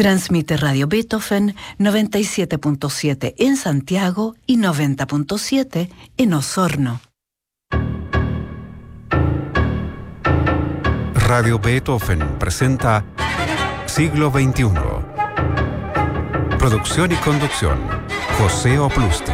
Transmite Radio Beethoven 97.7 en Santiago y 90.7 en Osorno. Radio Beethoven presenta Siglo XXI. Producción y conducción, José Oplustil.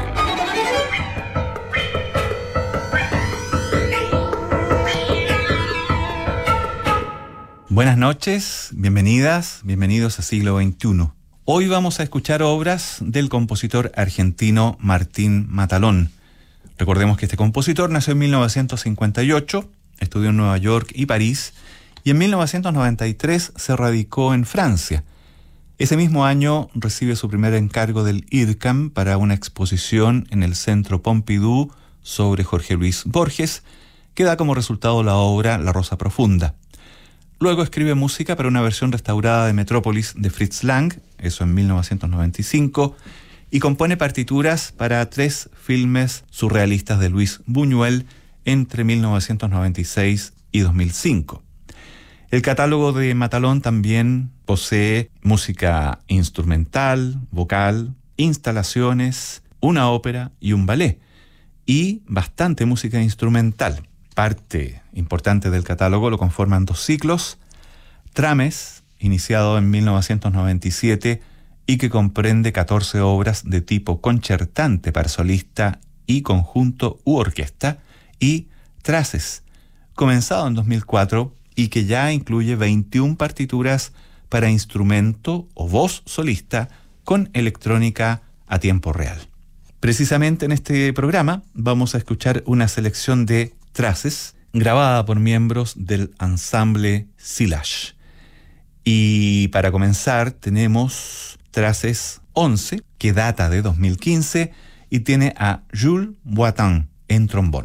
Buenas noches, bienvenidas, bienvenidos a Siglo XXI. Hoy vamos a escuchar obras del compositor argentino Martín Matalón. Recordemos que este compositor nació en 1958, estudió en Nueva York y París, y en 1993 se radicó en Francia. Ese mismo año recibe su primer encargo del IRCAM para una exposición en el Centro Pompidou sobre Jorge Luis Borges, que da como resultado la obra La Rosa Profunda. Luego escribe música para una versión restaurada de Metrópolis de Fritz Lang, eso en 1995, y compone partituras para 3 filmes surrealistas de Luis Buñuel entre 1996 y 2005. El catálogo de Matalón también posee música instrumental, vocal, instalaciones, una ópera y un ballet, y bastante música instrumental. Parte importante del catálogo lo conforman 2 ciclos, Trames, iniciado en 1997 y que comprende 14 obras de tipo concertante para solista y conjunto u orquesta, y Traces, comenzado en 2004 y que ya incluye 21 partituras para instrumento o voz solista con electrónica a tiempo real. Precisamente en este programa vamos a escuchar una selección de Traces grabada por miembros del ensamble Sillage. Y para comenzar tenemos Traces 11, que data de 2015 y tiene a Jules Boitin en trombón.